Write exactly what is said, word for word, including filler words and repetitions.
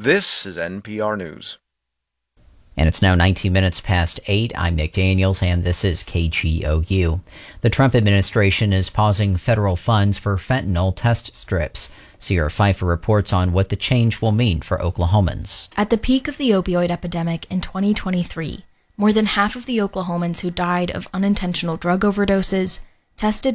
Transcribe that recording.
This is N P R News. And it's now nineteen minutes past eight. I'm Nick Daniels, and this is K G O U. The Trump administration is pausing federal funds for fentanyl test strips. Sierra Pfeiffer reports on what the change will mean for Oklahomans. At the peak of the opioid epidemic in twenty twenty-three, more than half of the Oklahomans who died of unintentional drug overdoses tested